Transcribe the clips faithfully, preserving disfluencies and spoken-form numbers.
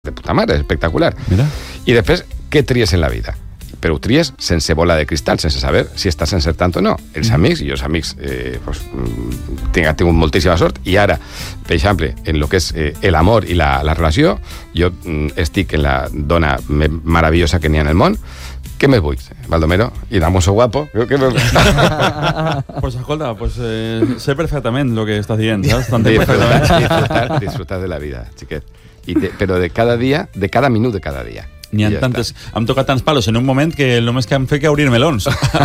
de puta mare, espectacular. Mira. I després, què tries en la vida? Però ho tries sense bola de cristal, sense saber si estàs encertant o no. Els mm. amics, i els amics eh, pues, tinc, tinc moltíssima sort, i ara, per exemple, en el que és eh, l'amor i la, la relació, jo mm, estic en la dona més meravellosa que n'hi ha en el món. Què més vull, Baldomero? I damos so guapo. Què més vull? Pues escolta, pues, eh, sé perfectament el que estàs dient, saps? Disfrutar, disfrutar, disfrutar de la vida, xiquet. I de, però de cada dia, de cada minut de cada dia. N'hi ha ja tantes... Està. Hem tocat tants palos en un moment que només que hem fet que obrir melons.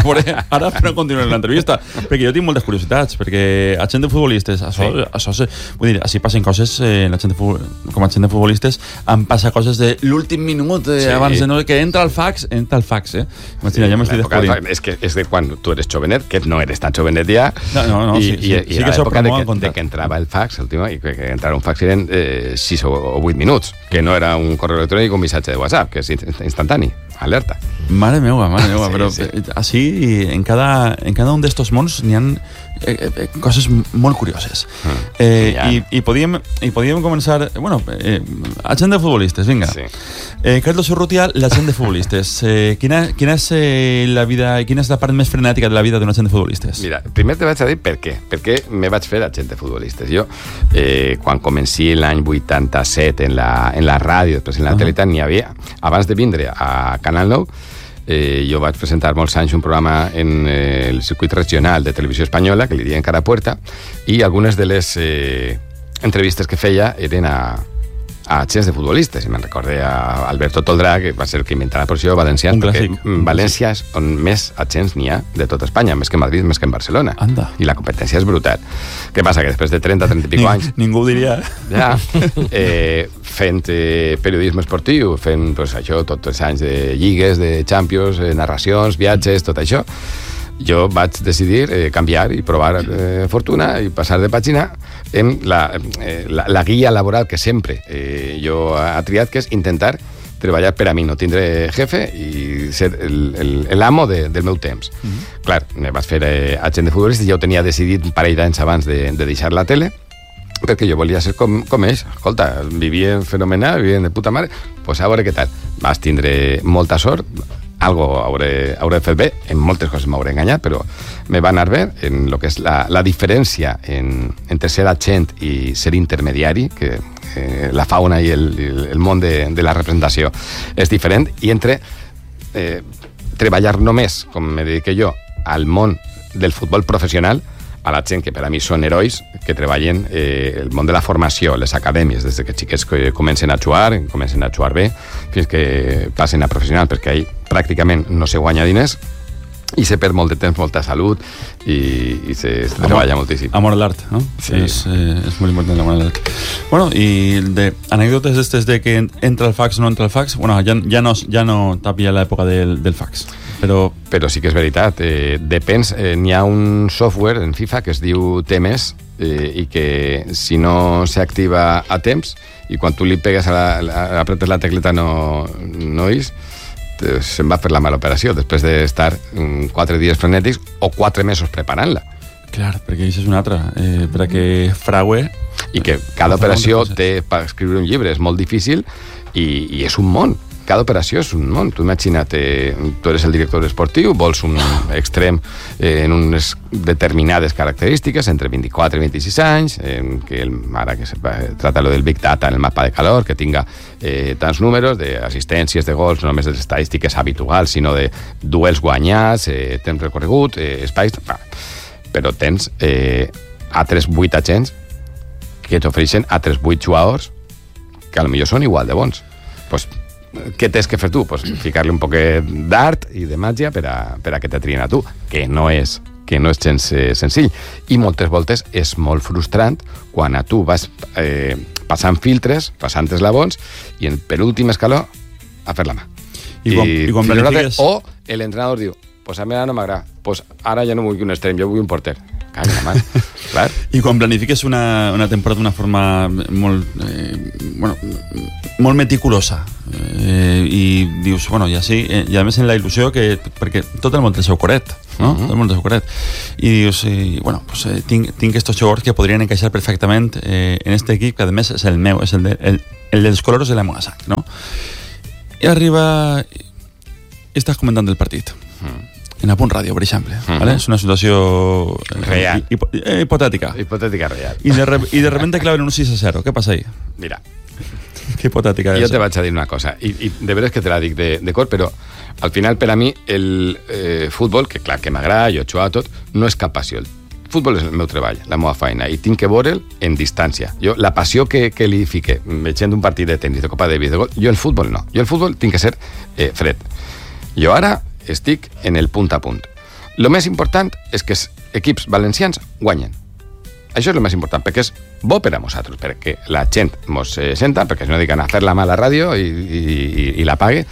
Ara però continuem l'entrevista. Perquè jo tinc moltes curiositats, perquè a gent de futbolistes, això, sí. això se, vull dir, així passen coses, eh, la gent de futbol, com a gent de futbolistes, em passa coses de l'últim minut, eh, sí. abans de no, que entra el fax, entra el fax, eh? Imagina, sí, ja m'estic descobrint. És que és de quan tu eres jovenet, que no eres tan jovenet ja, no, no, no, i, sí, sí, i, sí, i sí que a l'època de, que, de que entrava el fax, el tema, i que, que entrara un fax eren eh, sis o vuit minuts, que no era un correu electrònic o un missatge de WhatsApp, que és instantani. Alerta. Mare meva, mare meva, sí, però sí. així en cada, en cada un d'estos mons n'hi ha eh, eh, coses molt curioses. Mm, eh, ja. i, i, podíem, I podíem començar, bueno, eh, a gent de futbolistes, vinga. Sí. Eh, Carlos Urrutia, la gent de futbolistes. Eh, quina, quina és eh, la vida, quina és la part més frenètica de la vida d'una gent de futbolistes? Mira, primer te vaig a dir per què. Per què me vaig fer a gent de futbolistes. Jo, eh, quan comenci l'any vuitanta-set en la, en la ràdio, després en la uh -huh. tele, n'hi havia, abans de vindre a Canal nou, eh, jo vaig presentar molts anys un programa en eh, el circuit regional de televisió espanyola, que li diuen Cara Puerta, i algunes de les eh, entrevistes que feia eren a, a agents de futbolistes. I me'n recordé a Alberto Toldrà, que va ser el que inventà la posició valencià, perquè València és on més agents n'hi ha de tota Espanya, més que Madrid, més que en Barcelona. Anda. I la competència és brutal. Què passa? Que després de trenta, trenta i pico anys... Ningú ho diria. Ja, eh, fent eh, periodisme esportiu, fent pues, això, tots els anys de lligues, de Champions, eh, narracions, viatges, tot això, jo vaig decidir eh, canviar i provar eh, fortuna i passar de pàgina en la, eh, la, la guia laboral que sempre eh, jo ha triat, que és intentar treballar per a mi, no tindre jefe i ser l'amo de, del meu temps. Uh -huh. Clar, me vaig fer eh, agent de futbolistes, ja ho tenia decidit un parell d'anys abans de, de deixar la tele, perquè jo volia ser com, com ells. Escolta, vivien fenomenal, vivien de puta mare, pues a veure què tal. Vas tindre molta sort, algo hauré, hauré fet bé, en moltes coses m'hauré enganyat, però me va anar bé en el que és la, la diferència en, entre ser agent i ser intermediari, que eh, la fauna i el, el, el món de, de la representació és diferent, i entre eh, treballar només, com me dediqué jo, al món del futbol professional, a la gent que per a mi són herois, que treballen eh, el món de la formació, les acadèmies, des que xiquets que comencen a jugar, comencen a jugar bé, fins que passen a professional, perquè ahí pràcticament no se guanya diners i se perd molt de temps, molta salut i, i se, se treballa moltíssim. Amor a l'art, no? Sí. És, eh, és molt important l'amor a l'art. Bueno, i de anècdotes d'estes de que entra el fax o no entra el fax, bueno, ja, ja no, ja no t'havia l'època del, del fax. Però... però sí que és veritat, eh, depens, eh, n'hi ha un software en FIFA que es diu T M S eh, i que si no s'activa a temps i quan tu li pegues a la, la, apretes la tecleta no, no és, se'n va fer la mala operació després d'estar um, quatre dies frenètics o quatre mesos preparant-la. Clar, perquè això és una altra, eh, perquè fraue... I que cada operació té per escriure un llibre, és molt difícil i, i és un món. Cada operació és un món. Tu imagina't, eh, tu eres el director esportiu, vols un extrem eh, en unes determinades característiques, entre vint-i-quatre i vint-i-sis anys, eh, que el, ara que se trata lo del Big Data en el mapa de calor, que tinga eh, tants números d'assistències, de gols, no només de les estadístiques habituals, sinó de duels guanyats, eh, temps recorregut, eh, espais... Però tens eh, altres vuit agents que t'ofereixen altres vuit jugadors que potser són igual de bons. Pues, què tens que fer tu? Pues ficar-li un poquet d'art i de màgia per a, per a que te trien a tu, que no és, que no és gens eh, senzill. I moltes voltes és molt frustrant quan a tu vas eh, passant filtres, passant eslabons, i en penúltim escaló a fer la mà. I, I, quan, i quan planifiques... O l'entrenador diu, pues a mi ara no m'agrada, pues ara ja no vull un extrem, jo vull un porter. Calla, man. Clar. I quan planifiques una, una temporada d'una forma molt, eh, bueno, molt meticulosa eh, i dius, bueno, ja sí, eh, i a més en la il·lusió que, perquè tot el món té el seu coret. no? Uh-huh. Tot el món de sucret. I dius, i, bueno, pues, eh, tinc, tinc estos jugadors que podrien encaixar perfectament eh, en este equip, que a més és el meu, és el, de, el, el dels colors de la meva sang, no? I arriba i estàs comentant el partit. Uh-huh. En Apunt Ràdio, per exemple. Uh-huh. ¿Vale? És una situació real. Hipo, eh, hipotètica. Hipotètica real. I de, i de repente claven un sis a zero. Què passa ahí? Mira, que hipotètica és. Jo te vaig a dir una cosa, i, i de veres que te la dic de, de cor, però al final per a mi el eh, futbol, que clar que m'agrada, jo jugar tot, no és cap passió. El futbol és el meu treball, la meva feina, i tinc que veure'l en distància. Jo, la passió que, que li fique veient un partit de tenis, de Copa Davis, de gol, jo el futbol no. Jo el futbol tinc que ser eh, fred. Jo ara estic en el punt a punt. Lo més important és que els equips valencians guanyen. Això és el més important, perquè és bo per a nosaltres, perquè la gent mos eh, senta, perquè si no digan a fer-la mal a la ràdio i, i, i, i la pague,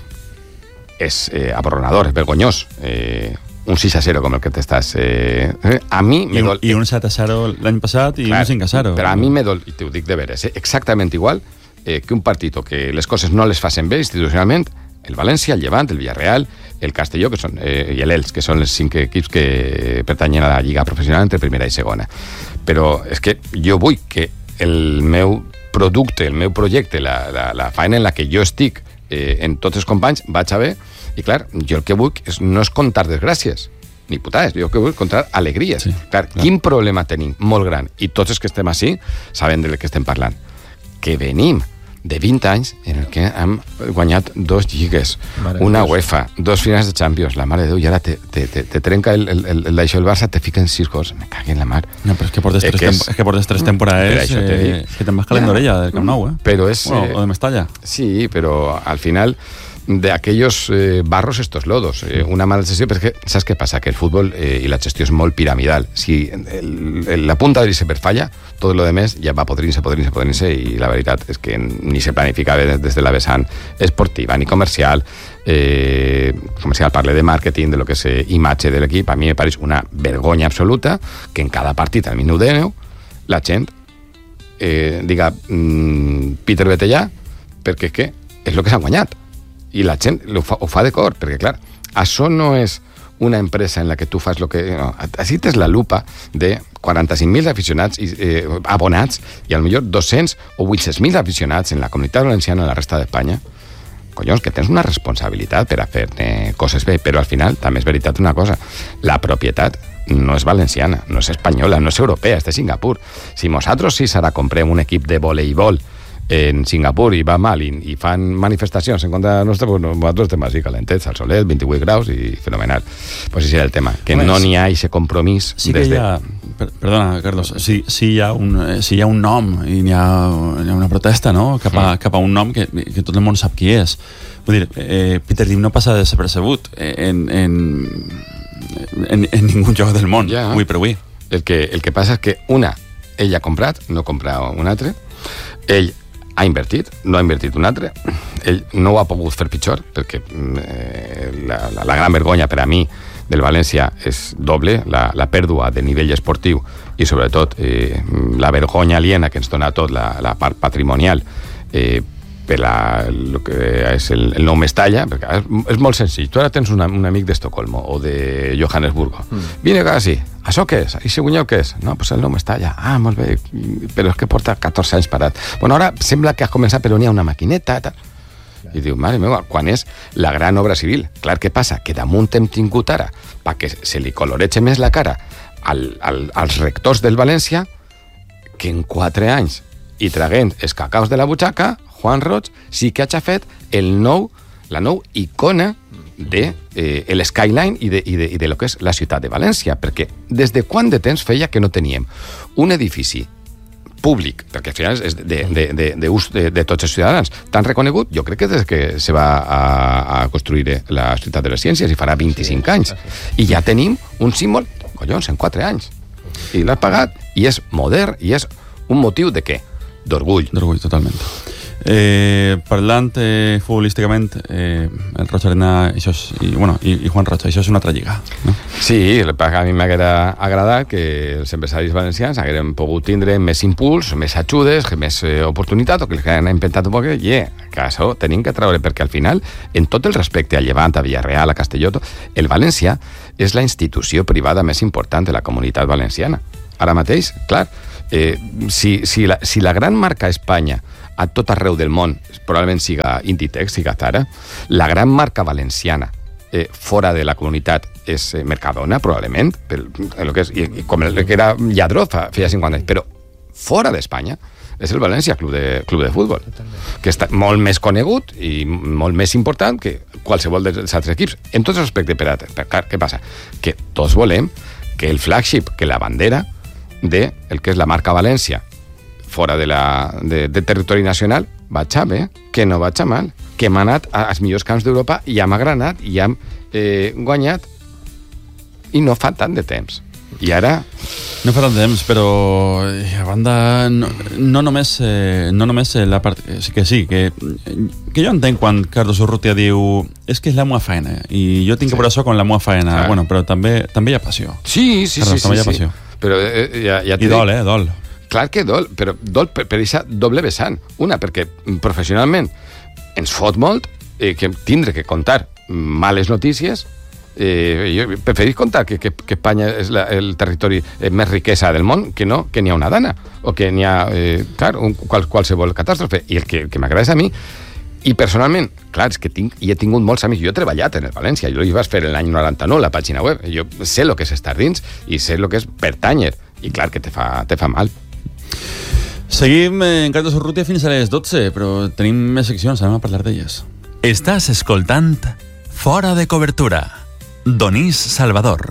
uh-huh. és eh, aborronador, és vergonyós. Eh, un sis a zero com el que t'estàs... Eh, a mi me dol... I un set a zero l'any passat i clar, un cinc a zero. Però a mi me dol, i t'ho dic de veres, eh, exactament igual eh, que un partit o que les coses no les facin bé institucionalment, el València, el Llevant, el Villarreal, el Castelló, que són, eh, i l'Elx, que són els cinc equips que pertanyen a la lliga professional entre primera i segona. Però és que jo vull que el meu producte, el meu projecte, la, la, la feina en la que jo estic eh, en tots els companys, vaig a bé, i clar, jo el que vull és, no és contar desgràcies, ni putades, jo el que vull és contar alegries. Sí, clar, clar, quin problema tenim? Molt gran. I tots els que estem així saben del que estem parlant. Que venim de vint anys en el que hem guanyat dos lligues, mare una Deus. UEFA, dos finals de Champions, la mare de Déu, i ara te, te, te, te trenca el, el, el, el d'això el Barça, te fiquen sis gols, me cagui en la mar. No, però és que portes, eh, tres, que és, tem- és que portes tres temporades eh, que te'n vas calent d'orella del Camp Nou, eh? Però és, bueno, o de Mestalla. Sí, però al final de aquellos eh, barros estos lodos. Eh, una mala gestió, perquè saps què passa? Que el futbol eh, i la gestió és molt piramidal. Si el, el, la punta de l'iceberg falla, tot lo demés ja va podrint-se, podrint-se, podrint-se, i la veritat és que ni se planificava des de la vessant esportiva ni comercial. Eh, comercial, parle de màrqueting, de lo que és eh, imatge de l'equip. A mi me pareix una vergonya absoluta que en cada partit, al minut deu, la gent eh, diga mm, Peter Betellà, perquè és que és el que s'ha guanyat. I la gent ho fa, ho fa de cor, perquè, clar, això no és una empresa en la que tu fas lo que... No, així tens la lupa de quaranta-cinc mil aficionats i, eh, abonats i al millor dos-cents o vuit-cents mil aficionats en la comunitat valenciana i la resta d'Espanya. Collons, que tens una responsabilitat per a fer eh, coses bé, però al final també és veritat una cosa, la propietat no és valenciana, no és espanyola, no és europea, és de Singapur. Si nosaltres sí serà comprem un equip de voleibol en Singapur i va mal i, i fan manifestacions en contra nostra, pues nosaltres estem així calentets, al solet, vint-i-vuit graus i fenomenal. Pues ese era el tema, que pues, no n'hi ha aquest compromís. Sí que hi ha, per, perdona Carlos, sí, sí, hi ha un, sí hi ha un nom i hi ha, hi ha una protesta, no?, cap a, cap a un nom que, que tot el món sap qui és. Vull dir, eh, Peter Lim no passa desapercebut en, en, en, en ningú lloc del món, ja, avui per avui. El que, el que passa és que una, ell ha comprat, no compra un altre, ell ha invertit, no ha invertit un altre, ell no ho ha pogut fer pitjor, perquè eh, la, la, la gran vergonya per a mi del València és doble, la, la pèrdua de nivell esportiu i sobretot eh, la vergonya aliena que ens dona tot la, la part patrimonial eh, per la, lo que és el, el nou Mestalla, perquè és, és molt senzill. Tu ara tens una, un amic d'Estocolmo o de Johannesburgo. Mm. Vine quasi. Això què és? I si guanyeu què és? No, pues el nou Mestalla. Ah, molt bé. Però és que porta catorze anys parat. Bueno, ara sembla que has començat, però n'hi ha una maquineta. Ta. I diu, mare meva, quan és la gran obra civil? Clar, què passa? Que damunt hem tingut ara, perquè se li coloreja més la cara al, al, als rectors del València, que en quatre anys i traguent els cacaus de la butxaca, Juan Roig sí que ha fet el nou, la nou icona de eh, el skyline i de, i, de, i de lo que és la ciutat de València, perquè des de quant de temps feia que no teníem un edifici públic, perquè al final és de, de, de, de, ús de, de tots els ciutadans, tan reconegut, jo crec que des que se va a, a construir la ciutat de les ciències i farà vint-i-cinc anys, i ja tenim un símbol, collons, en quatre anys, i l'has pagat, i és modern, i és un motiu de què? D'orgull. D'orgull, totalment. Eh, parlant eh, futbolísticament, eh, el Roig Arena això és, i, bueno, i, i Juan Roig, això és una altra lliga, no? Sí, a mi m'haguera agradat que els empresaris valencians hagueren pogut tindre més impuls, més ajudes, més eh, oportunitat, o que els hagueren inventat un poc, i yeah, que això tenim que treure, perquè al final, en tot el respecte a Llevant, a Villarreal, a Castelló, el valencià és la institució privada més important de la comunitat valenciana. Ara mateix, clar, eh, si, si, la, si la gran marca Espanya a tot arreu del món, probablement siga Inditex, siga Zara, la gran marca valenciana eh, fora de la comunitat és eh, Mercadona, probablement, per, el que és, i, i com el que era Lladró fa, feia cinquanta anys, però fora d'Espanya és el València Club de, Club de Futbol, que està molt més conegut i molt més important que qualsevol dels altres equips, en tots els aspectes. Per, per, per, què passa? Que tots volem que el flagship, que la bandera de el que és la marca València fora de, la, de, de territori nacional, vaig a bé, que no vaig a mal, que hem anat als millors camps d'Europa i hem agranat i hem eh, guanyat, i no fa tant de temps. I ara... No fa tant de temps, però a banda, no, no només, eh, no només la part... Que sí, que, que jo entenc quan Carlos Urrutia diu és que és la meva feina, i jo tinc sí. que veure això con la meva feina, ah. bueno, però també, també hi ha passió. Sí, sí, Carlos, sí. també sí, hi ha passió. Sí. Però, eh, ja, ja I dol, eh, dol. Clar que dol, però dol per, per aquesta doble vessant. Una, perquè professionalment ens fot molt eh, que tindre que contar males notícies. Eh, jo preferís contar que, que, que Espanya és la, el territori eh, més riquesa del món que no, que n'hi ha una dana o que n'hi ha, eh, clar, un, qual, qualsevol catàstrofe. I el que, que m'agrada és a mi, i personalment, clar, és que tinc, i he tingut molts amics. Jo he treballat en el València, jo hi vaig fer l'any noranta-nou, la pàgina web. Jo sé el que és estar dins i sé el que és pertànyer. I clar que te fa, te fa mal. Seguim en Carlos Urrutia fins a les dotze, però tenim més seccions, anem a parlar d'elles. Estàs escoltant Fora de Cobertura. Donís Salvador.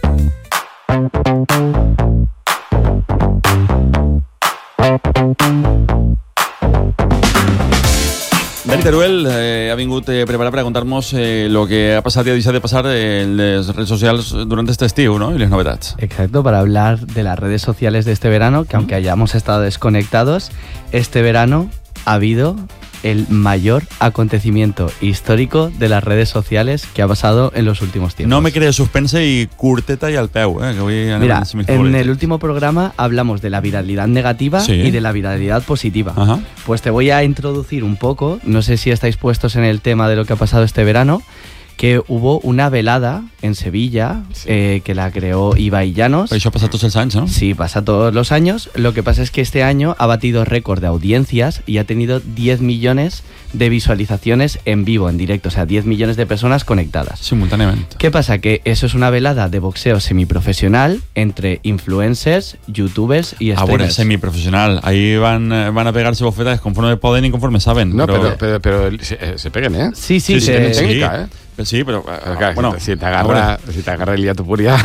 Dani Teruel eh, ha vingut eh, preparat per a contar-nos eh, lo que ha passat i ha deixat de passar en les redes socials durant este estiu, ¿no? Y las novedades. Exacto, para hablar de las redes sociales de este verano, que aunque hayamos estado desconectados, este verano ha habido el mayor acontecimiento histórico de las redes sociales que ha pasado en los últimos tiempos. No me crees suspense y curteta y al peu, eh, que voy a Mira, en el último programa hablamos de la viralidad negativa sí. y de la viralidad positiva. Ajá. Pues te voy a introducir un poco, no sé si estáis puestos en el tema de lo que ha pasado este verano, que hubo una velada en Sevilla sí. eh, que la creó Ibai Llanos. Pero eso pasa todos los años, ¿no? Sí, pasa todos los años. Lo que pasa es que este año ha batido récord de audiencias y ha tenido diez millones de visualizaciones en vivo, en directo. O sea, diez millones de personas conectadas. Simultáneamente. ¿Qué pasa? Que eso es una velada de boxeo semiprofesional entre influencers, youtubers y streamers. Ah, bueno, semiprofesional. Ahí van, van a pegarse bofetas conforme pueden y conforme saben. No, pero, pero, pero, pero se, se peguen, ¿eh? Sí, sí, sí, que... sí, técnica, ¿eh? Sí, pero okay, bueno, si te agarra, si te agarra Ilia Topuria,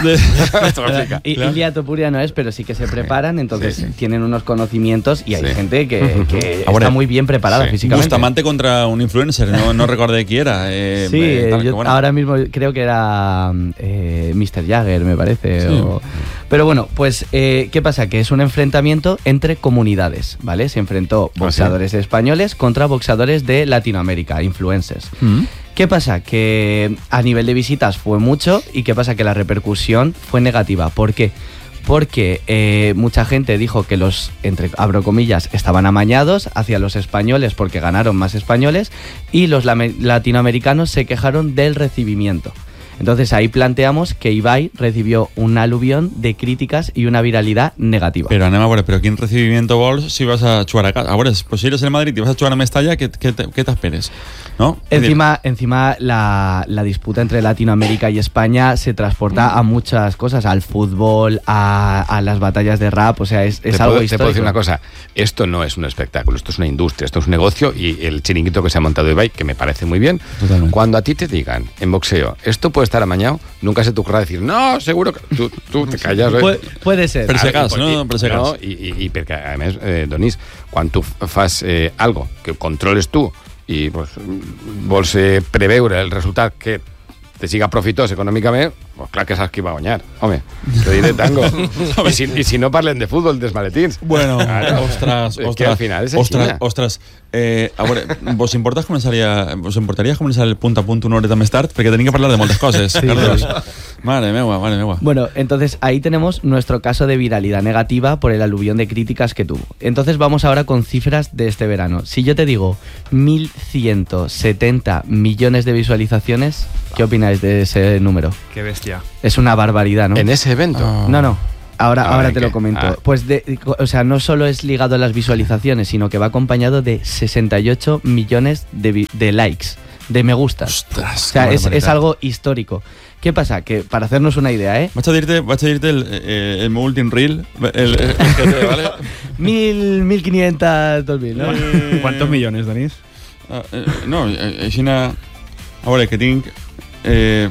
y, claro. Ilia Topuria no es, pero sí que se preparan, entonces sí, sí. tienen unos conocimientos y hay sí. gente que, que Ahora, está muy bien preparada sí. físicamente. Bustamante contra un influencer, no, no recordé quién era. Eh, sí, eh, tal, yo bueno. ahora mismo creo que era eh, mister Jagger, me parece. Sí. O... Pero bueno, pues eh, ¿qué pasa? Que es un enfrentamiento entre comunidades, ¿vale? Se enfrentó boxeadores ¿Ah, sí? españoles contra boxeadores de Latinoamérica, influencers. ¿Mm? ¿Qué pasa? Que a nivel de visitas fue mucho y ¿qué pasa? Que la repercusión fue negativa. ¿Por qué? Porque eh, mucha gente dijo que los, entre abro comillas, estaban amañados hacia los españoles porque ganaron más españoles y los latinoamericanos se quejaron del recibimiento. Entonces ahí planteamos que Ibai recibió un aluvión de críticas y una viralidad negativa. Pero anem a veure, però quin recibimiento vols si vas a jugar a casa? A veure, pues si eres el Madrid y vas a jugar a Mestalla, ¿qué, qué, qué te esperes? ¿No? Encima, encima la, la disputa entre Latinoamérica y España se transporta a muchas cosas, al fútbol, a, a las batallas de rap, o sea, es, es algo puedo, histórico. Te puedo decir una cosa, esto no es un espectáculo, esto es una industria, esto es un negocio y el chiringuito que se ha montado Ibai, que me parece muy bien, totalmente. Cuando a ti te digan en boxeo, esto puede estar amañado, nunca se te ocurra decir, no, seguro que tú, tú te callas. Pu puede ser. Per si cas, no? Per si cas. No, i, i, i perquè, a més, eh, Donís, quan tu fas eh, algo que controles tu i pues, vols eh, preveure el resultat que te siga profitós econòmicament, pues clar que saps qui va guanyar. Home, te diré tango. I, si, I si no parlen de futbol, dels maletins. Bueno, Claro. ostres, És ostres, que al final és ostres, així. ostres. Eh, a veure, vos importa començaria, vos importaria començar el punt a punt una horeta més tard? Perquè tenim que parlar de moltes coses, Carlos. Madre meua, madre meua. Bueno, entonces ahí tenemos nuestro caso de viralidad negativa por el aluvión de críticas que tuvo. Entonces vamos ahora con cifras de este verano. Si yo te digo mil ciento setenta millones de visualizaciones, ¿qué opináis de ese número? Qué bestia. Es una barbaridad, ¿no? En ese evento. No, no. Ahora, Ah, ahora ¿en te qué? lo comento. Ah. Pues, de, o sea, no solo es ligado a las visualizaciones, sino que va acompañado de sesenta y ocho millones de, vi- de likes, de me gustas. Ostres, O sea, qué es, es barbaritat. algo histórico. ¿Qué pasa? Que para hacernos una idea, ¿eh? Vaig a dir-te, vaig a dir-te el, eh, el meu últim reel, el, el, el, ¿vale? Mil, mil quinientos, dos mil, ¿no? Eh, ¿Cuántos millones, Denis? Ah, eh, no, eh, així a veure, que tinc eh,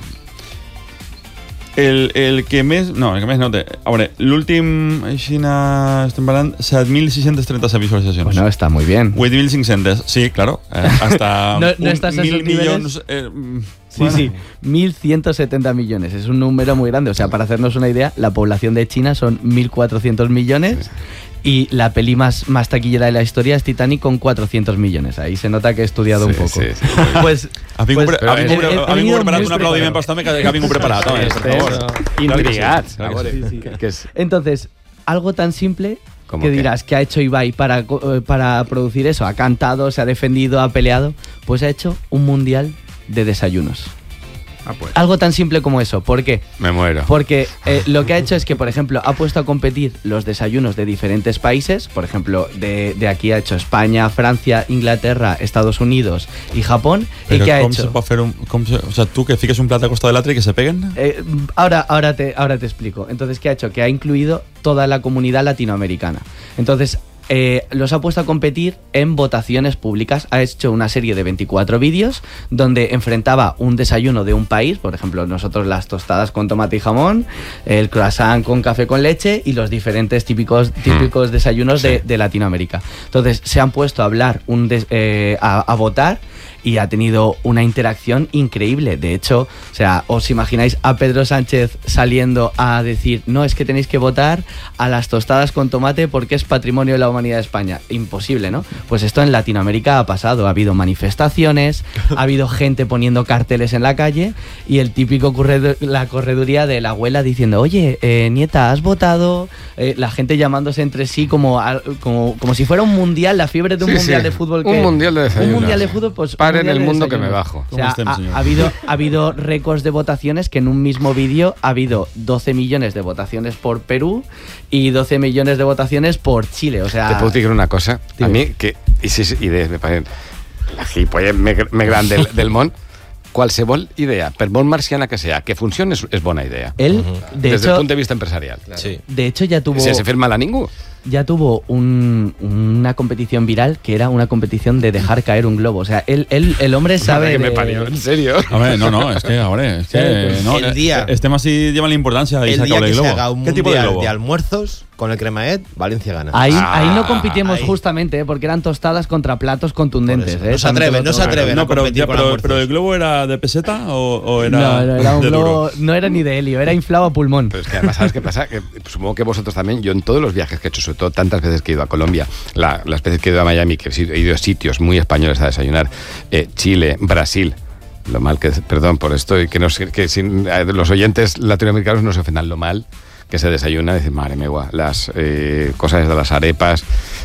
el, el que més no, el que més no té, a veure, l'últim així estem parlant set mil sis-cents trenta-set visualitzacions. Bueno, está muy bien. vuit mil cinc-cents, sí, claro, eh, hasta No- no un estás a mil esos niveles. milions eh, mm, Sí, bueno. sí, mil ciento setenta millones. Es un número muy grande. O sea, para hacernos una idea, la población de China son mil cuatrocientos millones y la peli más, más taquillera de la historia es Titanic con cuatrocientos millones. Ahí se nota que he estudiado Sí, un poco. sí, sí. Pues, Ha vingut, pues, pre- ha vingut, he- pre- he- he ha vingut venido preparat muy un aplaudiment per preparado. Tome que, que ha vingut preparat, home, per favor. Intrigats. A veure, Sí, sí. que, que és... Entonces, algo tan simple ¿Cómo que qué? dirás que ha hecho Ibai para, co- eh, para producir eso. Ha cantado, se ha defendido, ha peleado. Pues ha hecho un mundial de desayunos. Ah, pues. Algo tan simple como eso. ¿Por qué? Me muero. Porque eh, lo que ha hecho es que, por ejemplo, ha puesto a competir los desayunos de diferentes países. Por ejemplo, de, de aquí ha hecho España, Francia, Inglaterra, Estados Unidos y Japón. Però ¿Y qué ha com hecho? se pot fer un... Com se, o sea, tu que fiques un plat a costa de l'altre i que se peguen? Eh, ahora, ahora, te, ahora te explico. Entonces, ¿qué ha hecho? Que ha incluido toda la comunidad latinoamericana. Entonces, eh, los ha puesto a competir en votaciones públicas. Ha hecho una serie de veinticuatro vídeos donde enfrentaba un desayuno de un país, por ejemplo, nosotros las tostadas con tomate y jamón, el croissant con café con leche y los diferentes típicos, típicos desayunos de, de Latinoamérica. Entonces, se han puesto a hablar, un des- eh, a, a votar. Y ha tenido una interacción increíble. De hecho, o sea, os imagináis a Pedro Sánchez saliendo a decir, no, es que tenéis que votar a las tostadas con tomate porque es patrimonio de la humanidad de España. Imposible, ¿no? Pues esto en Latinoamérica ha pasado. Ha habido manifestaciones, ha habido gente poniendo carteles en la calle y el típico corredo- la correduría de la abuela diciendo, oye, eh, nieta, ¿has votado? Eh, la gente llamándose entre sí como, a- como, como si fuera un mundial, la fiebre de un Sí, mundial sí. de fútbol. Un que- mundial de desayunos. Un mundial de fútbol, pues... un Paren mundial el de mundo que me desayunos. bajo. O sea, ¿Cómo estem, ha, señor? ha habido, ha habido récords de votaciones que en un mismo vídeo ha habido doce millones de votaciones por Perú y doce millones de votaciones por Chile. O sea, Te puc dir una cosa? Dime. A mi, que... I, sí, sí, idees me paren la gilipollet més més gran del, del món, qualsevol idea, per molt marciana que sea, que funcione és, és bona idea. él, de Des del hecho, punt de vista empresarial. Sí. de hecho ya tuvo... Sense fer mal a ningú. ya tuvo un- una competición viral que era una competición de dejar caer un globo. O sea, él, él- el hombre sabe... Madre que me de- parió, en serio. Home, no, no, és que, a veure, és que... Sí, pues, no, el día- eh, Estem així llevant la importància de El Isaac día Aula que y se Globo. haga un ¿Qué tipo de mundial globo? de almuerzos con el cremaet, Valencia gana. Ahí, Ah, ahí no compitemos ahí. justamente, ¿eh? Porque eran tostadas contra platos contundentes. Por eso. ¿eh? No se También te atreven, lo no se tengo que- atreven. No, a pero, competir ya, con pero, almuerzos. pero ¿el globo era de peseta o, o era, No, no, era un de globo, duro? no era ni de helio, era inflado a pulmón. Pero es que además, ¿sabes qué pasa? Que supongo que vosotros también, yo en todos los viajes que he hecho, sobre todo tantas veces que he ido a Colombia, la- las veces que he ido a Miami, que he ido a sitios muy españoles a desayunar, eh, Chile, Brasil, lo mal que, perdón por esto, y que, no, sé- que sin, eh, los oyentes latinoamericanos no se ofendan lo mal que se desayuna, decir, madre mía, las eh, cosas de las arepas,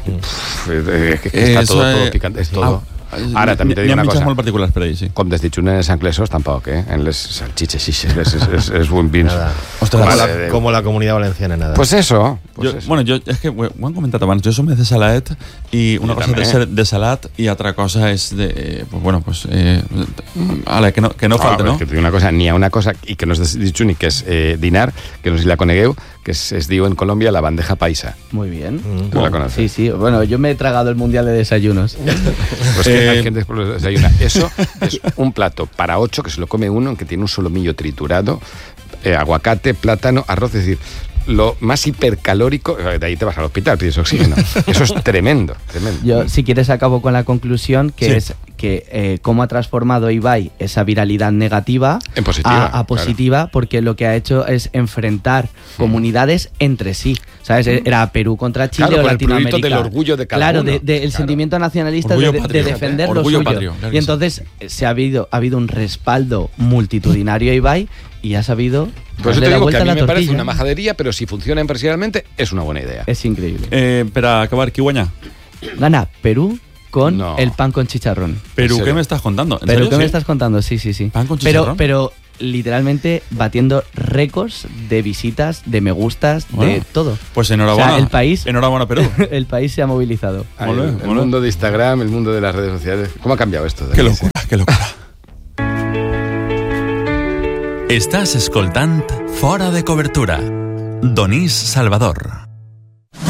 pf, eh, que, que está Eso todo, todo es- picante, es todo. Ah, Ara, també te Hi dic ha una mitjans cosa. molt particulars per ahí, sí. Com des ditxunen els anglesos, tampoc, eh? En les salchiches, xixes, les, les, les buen vins. Nada. Ostras, como, vale, la, de- como la comunidad valenciana, nada. Pues eso. Pues jo, eso. bueno, jo, és que ho, ho han comentat abans, jo som més de saladet i una Jo cosa també. de ser de salat i altra cosa és de, eh, pues, bueno, pues, eh, ala, que no, que no Ah, falta, però no? és que et dic una cosa, n'hi ha una cosa, i que no és de ditxuni, que és eh, dinar, que no sé si la conegueu, que es, es diu en Colòmbia la bandeja paisa. Muy bien. ¿Tú la conoces? Sí, sí. Bueno, yo me he tragado el mundial de desayunos. Pues que Eh, hay gente que lo desayuna. Eso es un plato para ocho que se lo come uno, en que tiene un solomillo triturado, eh, aguacate, plátano, arroz, es decir, lo más hipercalórico, eh, de ahí te vas al hospital, pides oxígeno. Eso es tremendo, tremendo. Yo, si quieres, acabo con la conclusión, que Sí. es que eh, cómo ha transformado Ibai esa viralidad negativa en positiva, a, a positiva, claro. Porque lo que ha hecho es enfrentar mm. comunidades entre sí. ¿Sabes? Mm. Era Perú contra Chile, claro, o Latinoamérica. El del orgullo de cada claro, uno. de, de el claro. sentimiento nacionalista de, de defender lo suyo. Patrio, claro, y entonces sí. se ha habido, ha habido un respaldo multitudinario a Ibai y ha sabido Por eso darle te la digo que vuelta a mí a la me tortilla. parece una majadería, pero si funciona empresarialmente es una buena idea. Es increíble. Eh, per acabar, qui guanya? Gana Perú con No. el pan con chicharrón. Perú, ¿En ¿qué serio? me estás contando? ¿En ¿Pero serio? qué Sí. me estás contando? Sí, sí, sí. ¿Pan con pero, chicharrón? pero literalmente batiendo récords de visitas, de me gustas, Bueno, de todo. Pues enhorabuena. O sea, el país- Enhorabuena, Perú. El país se ha movilizado. Ay, Molt bé, el, molt el bé. mundo de Instagram, el mundo de las redes sociales. ¿Cómo ha cambiado esto? Qué Denise? locura, qué locura. Estàs escoltant Fora de Cobertura. Donís Salvador.